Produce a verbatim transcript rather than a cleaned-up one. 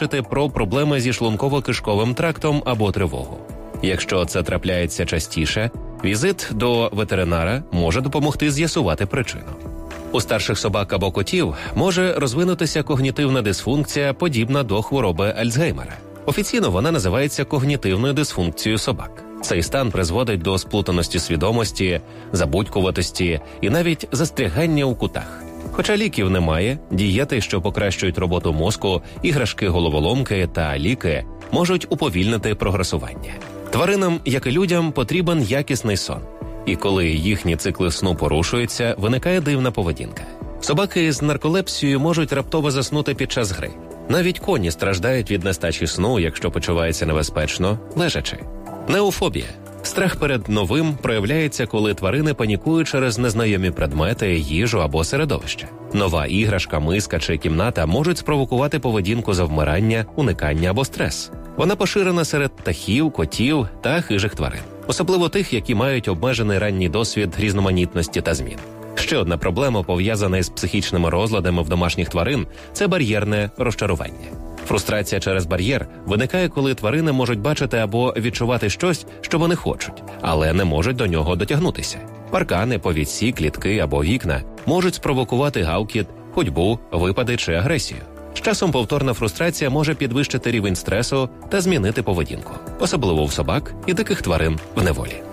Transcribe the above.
полегшити про проблеми зі шлунково-кишковим трактом або тривогу. Якщо це трапляється частіше, візит до ветеринара може допомогти з'ясувати причину. У старших собак або котів може розвинутися когнітивна дисфункція, подібна до хвороби Альцгеймера. Офіційно вона називається когнітивною дисфункцією собак. Цей стан призводить до сплутаності свідомості, забудькуватості і навіть застрягання у кутах. Хоча ліків немає, дієти, що покращують роботу мозку, іграшки-головоломки та ліки можуть уповільнити прогресування. Тваринам, як і людям, потрібен якісний сон. І коли їхні цикли сну порушуються, виникає дивна поведінка. Собаки з нарколепсією можуть раптово заснути під час гри. Навіть коні страждають від нестачі сну, якщо почуваються небезпечно, лежачи. Неофобія. Страх перед новим проявляється, коли тварини панікують через незнайомі предмети, їжу або середовище. Нова іграшка, миска чи кімната можуть спровокувати поведінку завмирання, уникання або стрес. Вона поширена серед птахів, котів та хижих тварин. Особливо тих, які мають обмежений ранній досвід різноманітності та змін. Ще одна проблема, пов'язана із психічними розладами в домашніх тварин – це бар'єрне розчарування. Фрустрація через бар'єр виникає, коли тварини можуть бачити або відчувати щось, що вони хочуть, але не можуть до нього дотягнутися. Паркани, повідці, клітки або вікна можуть спровокувати гавкіт, ходьбу, випади чи агресію. З часом повторна фрустрація може підвищити рівень стресу та змінити поведінку, особливо в собак і диких тварин в неволі.